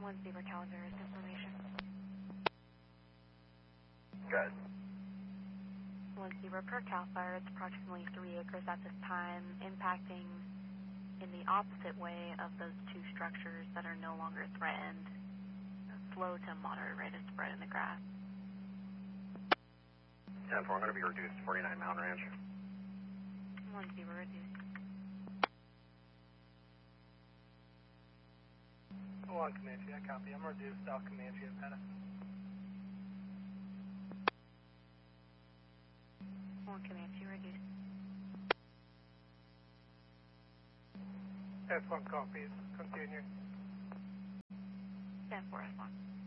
Zebra Calaveras information. Good. 1 Zebra per CAL FIRE, it's approximately 3 acres at this time, impacting in the opposite way of those two structures that are no longer threatened. Slow to moderate rate of spread in the grass. 10-4, I'm going to be reduced to 49 Mountain Ranch. 1 Zebra reduced. 1 Comanche, I copy. I'm reduced South Comanche at Patterson. 1 Comanche reduced. S1 copies. Continue. 10-4 S1.